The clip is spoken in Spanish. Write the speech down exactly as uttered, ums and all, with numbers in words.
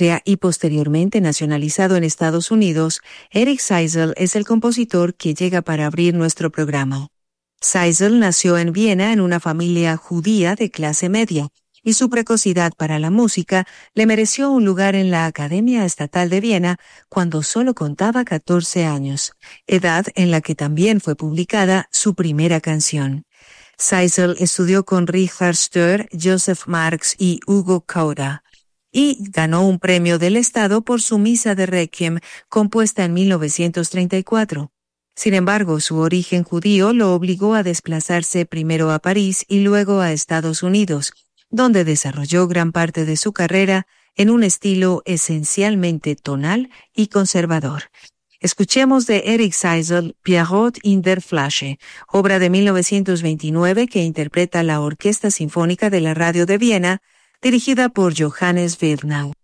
Austria y posteriormente nacionalizado en Estados Unidos, Eric Seisel es el compositor que llega para abrir nuestro programa. Seisel nació en Viena en una familia judía de clase media, y su precocidad para la música le mereció un lugar en la Academia Estatal de Viena cuando solo contaba catorce años, edad en la que también fue publicada su primera canción. Seisel estudió con Richard Stör, Joseph Marx y Hugo Cauda, y ganó un premio del Estado por su Misa de Requiem, compuesta en mil novecientos treinta y cuatro. Sin embargo, su origen judío lo obligó a desplazarse primero a París y luego a Estados Unidos, donde desarrolló gran parte de su carrera en un estilo esencialmente tonal y conservador. Escuchemos de Eric Seisel, Pierrot in der Flasche, obra de mil novecientos veintinueve que interpreta la Orquesta Sinfónica de la Radio de Viena, dirigida por Johannes Wiltnau.